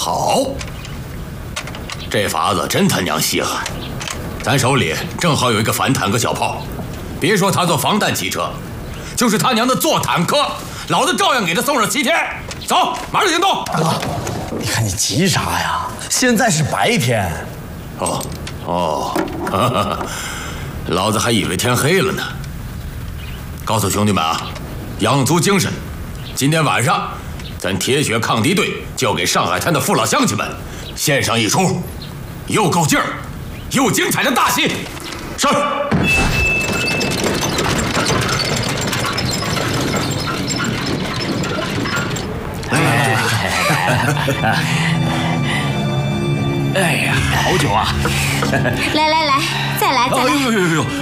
好，这法子真他娘稀罕。咱手里正好有一个反坦克小炮，别说他做防弹汽车，就是他娘的做坦克，老子照样给他送上西天。走，马上行动。 哥，你看你急啥呀？现在是白天。 老子还以为天黑了呢。告诉兄弟们啊，养足精神，今天晚上咱铁血抗敌队就要给上海滩的父老乡亲们献上一出又够劲儿又精彩的大戏。是。 哎呀，好酒啊！ 来，再来。 哎呦！